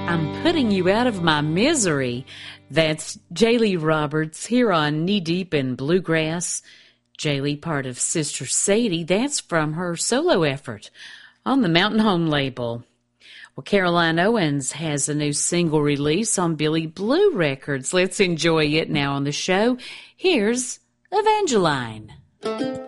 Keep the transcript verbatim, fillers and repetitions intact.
I'm putting you out of my misery. That's Jaylee Roberts here on Knee Deep in Bluegrass. Jaylee, part of Sister Sadie, that's from her solo effort on the Mountain Home label. Well, Caroline Owens has a new single release on Billy Blue Records. Let's enjoy it now on the show. Here's Evangeline.